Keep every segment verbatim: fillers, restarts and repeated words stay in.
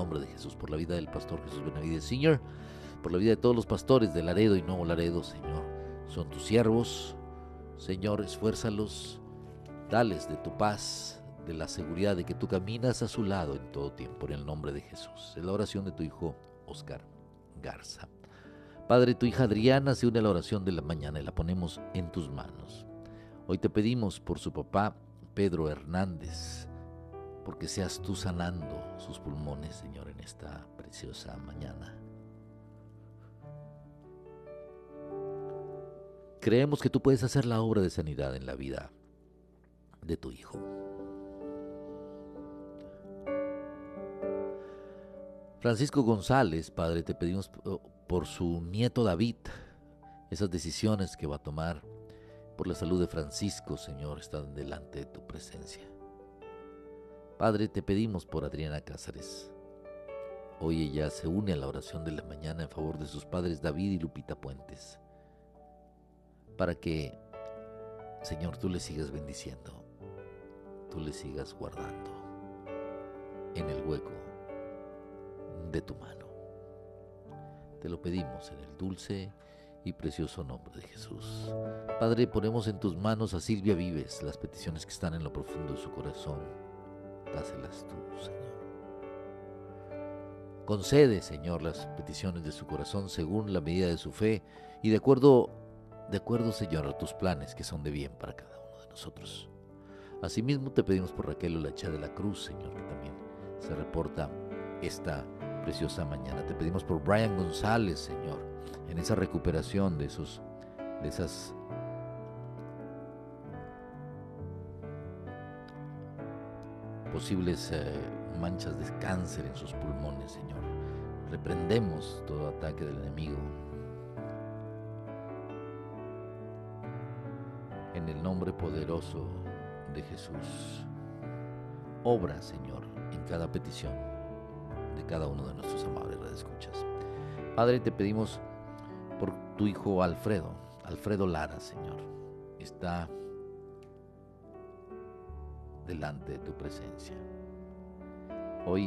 nombre de Jesús, por la vida del pastor Jesús Benavides señor, por la vida de todos los pastores de Laredo y Nuevo Laredo, Señor. Son tus siervos, Señor, esfuérzalos, dales de tu paz, de la seguridad de que tú caminas a su lado en todo tiempo, en el nombre de Jesús. Es la oración de tu hijo Oscar Garza. Padre, tu hija Adriana se une a la oración de la mañana y la ponemos en tus manos. Hoy te pedimos por su papá, Pedro Hernández, porque seas tú sanando sus pulmones, Señor, en esta preciosa mañana. Creemos que tú puedes hacer la obra de sanidad en la vida de tu hijo. Francisco González, Padre, te pedimos por su nieto David, esas decisiones que va a tomar por la salud de Francisco, Señor, están delante de tu presencia. Padre, te pedimos por Adriana Cázares. Hoy ella se une a la oración de la mañana en favor de sus padres David y Lupita Puentes, para que, Señor, tú le sigas bendiciendo, tú le sigas guardando en el hueco de tu mano. Te lo pedimos en el dulce y precioso nombre de Jesús. Padre, ponemos en tus manos a Silvia Vives las peticiones que están en lo profundo de su corazón. Dáselas tú, Señor. Concede, Señor, las peticiones de su corazón según la medida de su fe y de acuerdo, de acuerdo, Señor, a tus planes que son de bien para cada uno de nosotros. Asimismo, te pedimos por Raquel Olacha de la Cruz, Señor, que también se reporta esta preciosa mañana. Te pedimos por Brian González, Señor, en esa recuperación de esos, de esas posibles eh, manchas de cáncer en sus pulmones, Señor. Reprendemos todo ataque del enemigo en el nombre poderoso de Jesús. Obra, Señor, en cada petición de cada uno de nuestros amables radioescuchas. Padre, te pedimos por tu hijo Alfredo, Alfredo Lara, Señor. Está delante de tu presencia. Hoy,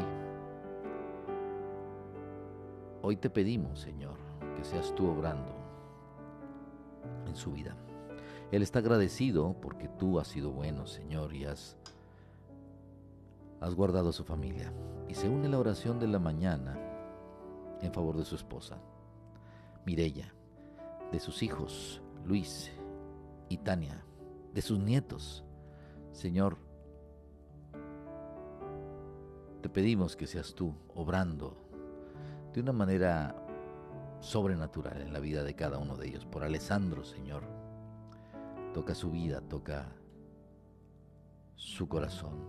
hoy te pedimos, Señor, que seas tú obrando en su vida. Él está agradecido porque tú has sido bueno, Señor, y has, has guardado a su familia. Y se une a la oración de la mañana en favor de su esposa, Mireya, de sus hijos, Luis y Tania, de sus nietos. Señor, te pedimos que seas tú obrando de una manera sobrenatural en la vida de cada uno de ellos. Por Alessandro, Señor, toca su vida, toca su corazón.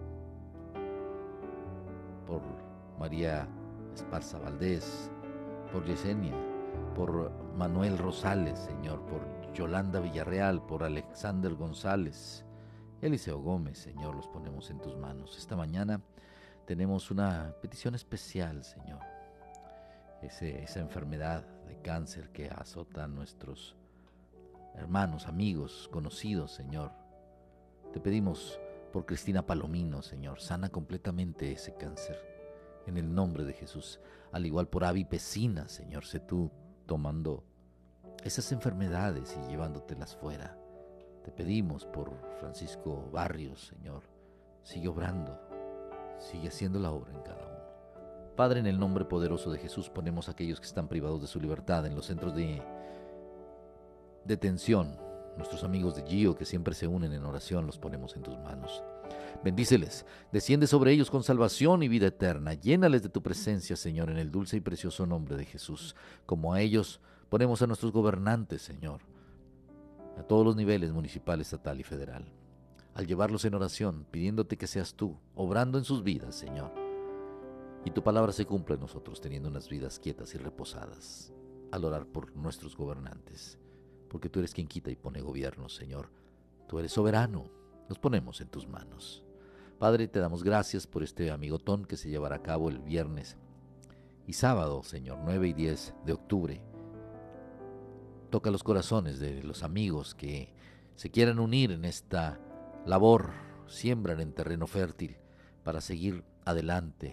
Por María Esparza Valdés, por Yesenia, por Manuel Rosales, Señor, por Yolanda Villarreal, por Alexander González, Eliseo Gómez, Señor, los ponemos en tus manos. Esta mañana tenemos una petición especial, Señor. Ese, esa enfermedad de cáncer que azota a nuestros hermanos, amigos, conocidos, Señor. Te pedimos por Cristina Palomino, Señor, sana completamente ese cáncer en el nombre de Jesús. Al igual por Avi Pesina, Señor, sé tú tomando esas enfermedades y llevándotelas fuera. Te pedimos por Francisco Barrios, Señor, sigue obrando, sigue haciendo la obra en cada uno. Padre, en el nombre poderoso de Jesús ponemos a aquellos que están privados de su libertad en los centros de detención. Nuestros amigos de Gio que siempre se unen en oración, los ponemos en tus manos. Bendíceles, desciende sobre ellos con salvación y vida eterna. Llénales de tu presencia, Señor, en el dulce y precioso nombre de Jesús. Como a ellos ponemos a nuestros gobernantes, Señor, a todos los niveles, municipal, estatal y federal. Al llevarlos en oración, pidiéndote que seas tú, obrando en sus vidas, Señor. Y tu palabra se cumpla en nosotros, teniendo unas vidas quietas y reposadas, al orar por nuestros gobernantes. Porque tú eres quien quita y pone gobierno, Señor. Tú eres soberano. Nos ponemos en tus manos. Padre, te damos gracias por este amigotón que se llevará a cabo el viernes y sábado, Señor, nueve y diez de octubre. Toca los corazones de los amigos que se quieran unir en esta labor, siembran en terreno fértil para seguir adelante,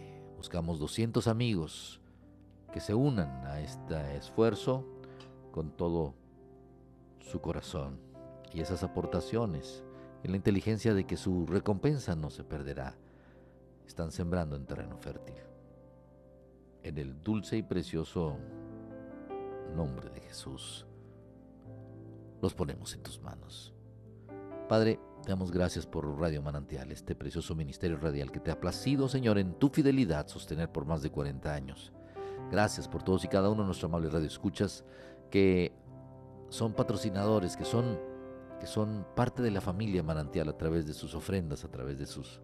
Buscamos doscientos amigos que se unan a este esfuerzo con todo su corazón y esas aportaciones en la inteligencia de que su recompensa no se perderá. Están sembrando en terreno fértil. En el dulce y precioso nombre de Jesús, los ponemos en tus manos. Padre, te damos gracias por Radio Manantial, este precioso ministerio radial que te ha placido, Señor, en tu fidelidad sostener por más de cuarenta años. Gracias por todos y cada uno de nuestros amables radioescuchas que son patrocinadores, que son, que son parte de la familia Manantial a través de sus ofrendas, a través de sus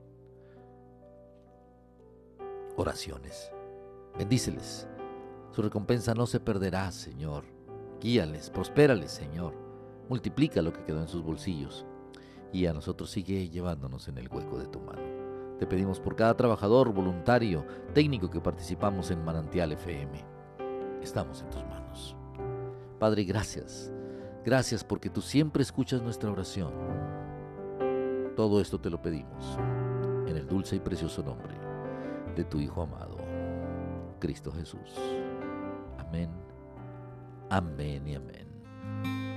oraciones. Bendíceles. Su recompensa no se perderá, Señor. Guíales, prospérales, Señor. Multiplica lo que quedó en sus bolsillos. Y a nosotros sigue llevándonos en el hueco de tu mano. Te pedimos por cada trabajador, voluntario, técnico que participamos en Manantial F M. Estamos en tus manos. Padre, gracias. Gracias porque tú siempre escuchas nuestra oración. Todo esto te lo pedimos en el dulce y precioso nombre de tu Hijo amado, Cristo Jesús. Amén, amén y amén.